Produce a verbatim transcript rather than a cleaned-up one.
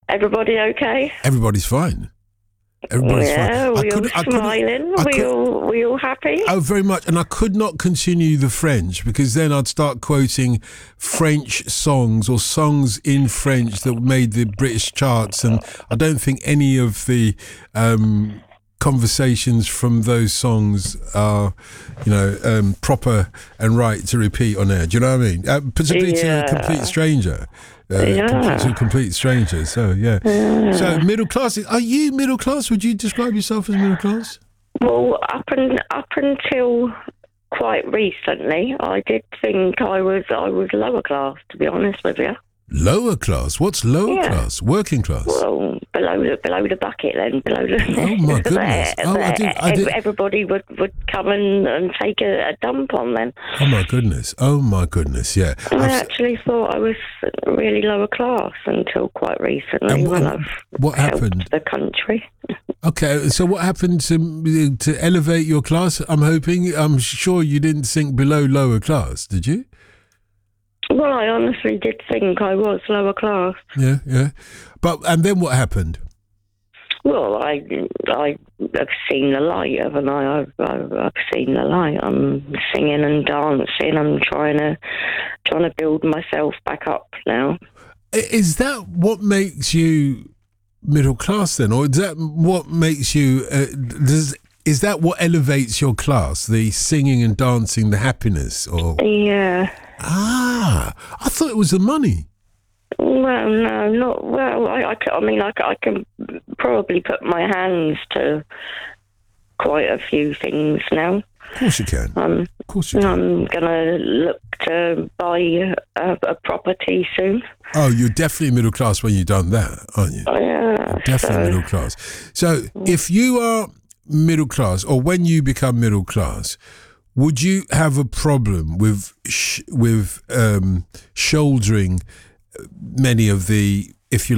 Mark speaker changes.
Speaker 1: Everybody okay?
Speaker 2: Everybody's fine. Everybody's
Speaker 1: yeah,
Speaker 2: fine.
Speaker 1: we all smiling.
Speaker 2: I
Speaker 1: we
Speaker 2: could,
Speaker 1: all we all happy.
Speaker 2: Oh, very much. And I could not continue the French because then I'd start quoting French songs or songs in French that made the British charts, and I don't think any of the um, conversations from those songs are, you know, um, proper and right to repeat on air. Do you know what I mean? Uh, particularly
Speaker 1: yeah.
Speaker 2: to a complete stranger. Uh,
Speaker 1: yeah.
Speaker 2: complete, to a complete stranger. So yeah.
Speaker 1: yeah.
Speaker 2: So middle class. Are you middle class? Would you describe yourself as middle class?
Speaker 1: Well, up and up until quite recently, I did think I was I was lower class. To be honest with you.
Speaker 2: Lower class? What's lower yeah. class? Working class?
Speaker 1: Well, below the below the bucket then. Below the.
Speaker 2: Oh my goodness!
Speaker 1: there,
Speaker 2: oh,
Speaker 1: there.
Speaker 2: I did, I did.
Speaker 1: Everybody would, would come and, and take a, a dump on them.
Speaker 2: Oh my goodness! Oh my goodness! Yeah.
Speaker 1: I
Speaker 2: I've,
Speaker 1: actually thought I was really lower class until quite recently
Speaker 2: what,
Speaker 1: when I've
Speaker 2: what
Speaker 1: helped
Speaker 2: happened?
Speaker 1: the country.
Speaker 2: Okay, so what happened to to elevate your class? I'm hoping. I'm sure you didn't sink below lower class, did you?
Speaker 1: Well, I honestly did think I was lower class.
Speaker 2: Yeah, yeah. But and then what happened?
Speaker 1: Well, I I have seen the light, haven't I? I've, I've, I've seen the light. I'm singing and dancing. I'm trying to trying to build myself back up now.
Speaker 2: Is that what makes you middle class then, or is that what makes you? Uh, does is that what elevates your class? The singing and dancing, the happiness, or
Speaker 1: yeah.
Speaker 2: Ah, I thought it was the money.
Speaker 1: Well, no, not well. I, I, I mean, I, I can probably put my hands to quite a few things now.
Speaker 2: Of course you can.
Speaker 1: Um,
Speaker 2: of course you can.
Speaker 1: I'm gonna look to buy a, a property soon.
Speaker 2: Oh, you're definitely middle class when you've done that, aren't you?
Speaker 1: Oh, yeah,
Speaker 2: you're definitely
Speaker 1: so.
Speaker 2: middle class. So, if you are middle class, or when you become middle class, would you have a problem with sh- with um, shouldering many of the, if you